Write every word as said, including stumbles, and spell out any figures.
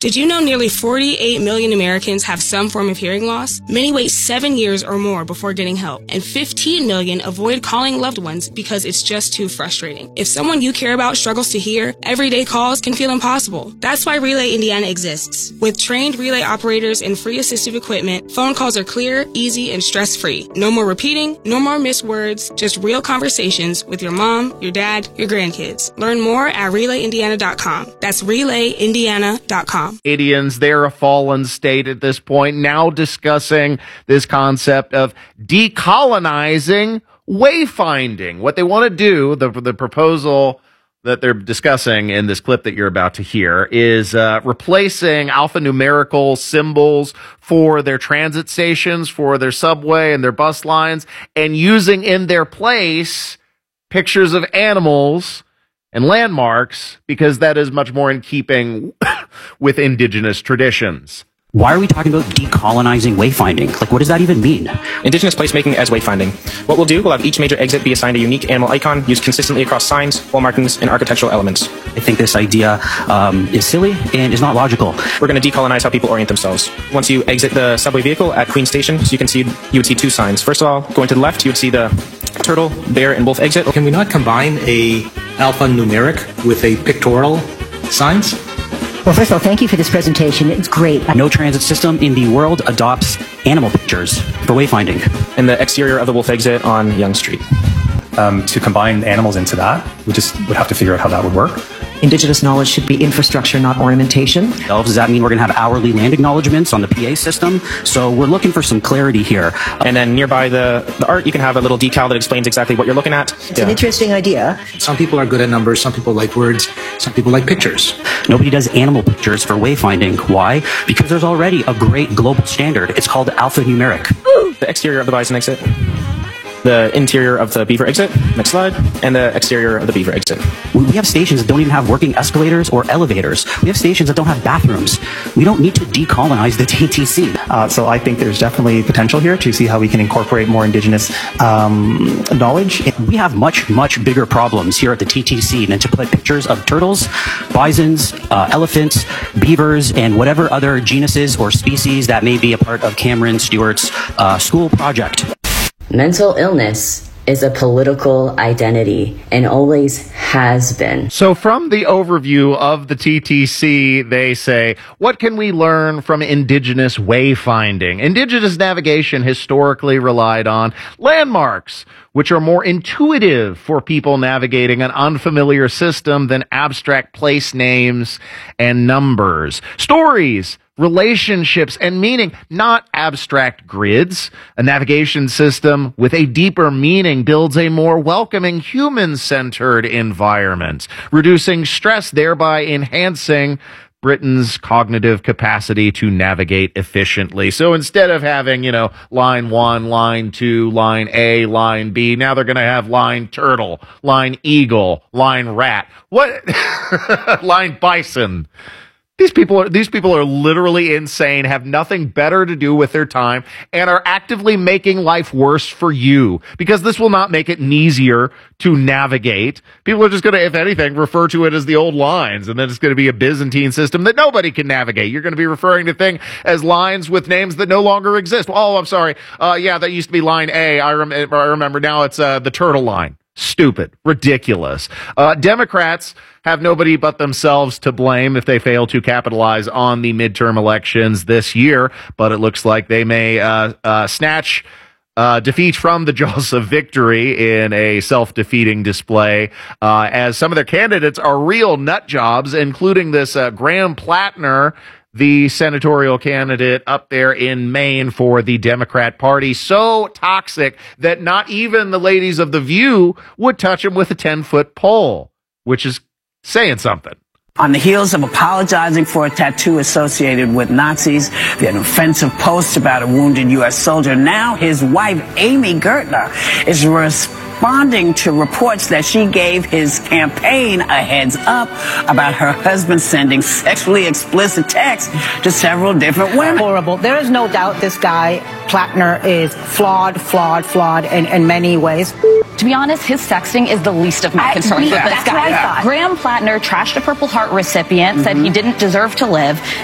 Did you know nearly forty-eight million Americans have some form of hearing loss? Many wait seven years or more before getting help, and fifteen million avoid calling loved ones because it's just too frustrating. If someone you care about struggles to hear, everyday calls can feel impossible. That's why Relay Indiana exists. With trained relay operators and free assistive equipment, phone calls are clear, easy, and stress-free. No more repeating, no more missed words, just real conversations with your mom, your dad, your grandkids. Learn more at relay indiana dot com. That's relay indiana dot com. Canadians, they're a fallen state at this point, now discussing this concept of decolonizing wayfinding. What they want to do, the, the proposal that they're discussing in this clip that you're about to hear, is uh, replacing alphanumerical symbols for their transit stations, for their subway and their bus lines, and using in their place pictures of animals and landmarks, because that is much more in keeping with indigenous traditions. Why are we talking about decolonizing wayfinding? Like, what does that even mean? Indigenous placemaking as wayfinding. What we'll do, we'll have each major exit be assigned a unique animal icon used consistently across signs, wall markings, and architectural elements. I think this idea um, is silly and is not logical. We're going to decolonize how people orient themselves. Once you exit the subway vehicle at Queen Station, so you can see, you would see two signs. First of all, going to the left, you would see the turtle, bear, and wolf exit. Can we not combine a alphanumeric with a pictorial signs? Well, first of all, thank you for this presentation. It's great. No transit system in the world adopts animal pictures for wayfinding. And the exterior of the wolf exit on Yonge Street. Um, to combine animals into that, we just would have to figure out how that would work. Indigenous knowledge should be infrastructure, not ornamentation. Does that mean we're going to have hourly land acknowledgements on the P A system? So we're looking for some clarity here. And then nearby the, the art, you can have a little decal that explains exactly what you're looking at. It's yeah. an interesting idea. Some people are good at numbers, some people like words, some people like pictures. Nobody does animal pictures for wayfinding. Why? Because there's already a great global standard. It's called alphanumeric. The exterior of the bison exit. The interior of the beaver exit, next slide, and the exterior of the beaver exit. We have stations that don't even have working escalators or elevators. We have stations that don't have bathrooms. We don't need to decolonize the T T C. Uh, so I think there's definitely potential here to see how we can incorporate more indigenous um, knowledge. We have much, much bigger problems here at the T T C than to put pictures of turtles, bisons, uh, elephants, beavers, and whatever other genuses or species that may be a part of Cameron Stewart's uh, school project. Mental illness is a political identity and always has been. So from the overview of the T T C, they say, what can we learn from indigenous wayfinding? Indigenous navigation historically relied on landmarks, which are more intuitive for people navigating an unfamiliar system than abstract place names and numbers. Stories, relationships, and meaning, not abstract grids. A navigation system with a deeper meaning builds a more welcoming, human-centered environment, reducing stress, thereby enhancing Britain's cognitive capacity to navigate efficiently. So instead of having, you know, line one, line two, line A, line B, now they're going to have line turtle, line eagle, line rat. What? Line bison. These people are, these people are literally insane, have nothing better to do with their time, and are actively making life worse for you, because this will not make it easier to navigate. People are just going to, if anything, refer to it as the old lines, and then it's going to be a Byzantine system that nobody can navigate. You're going to be referring to things as lines with names that no longer exist. Oh, I'm sorry. Uh, yeah, that used to be line A. I, rem- I remember. Now it's uh, the turtle line. Stupid. Ridiculous. Uh, Democrats have nobody but themselves to blame if they fail to capitalize on the midterm elections this year, but it looks like they may uh, uh, snatch uh, defeat from the jaws of victory in a self-defeating display, uh, as some of their candidates are real nut jobs, including this uh, Graham Plattner, the senatorial candidate up there in Maine for the Democrat Party, so toxic that not even the ladies of The View would touch him with a ten-foot pole, which is saying something. On the heels of apologizing for a tattoo associated with Nazis, an offensive post about a wounded U S soldier, now his wife, Amy Gertner, is responding to reports that she gave his campaign a heads up about her husband sending sexually explicit texts to several different women. Horrible. There is no doubt this guy, Plattner, is flawed, flawed, flawed in, in many ways. To be honest, his sexting is the least of my concerns with this That's guy. what I thought. Graham Plattner trashed a Purple Heart recipient, mm-hmm. said he didn't deserve to live.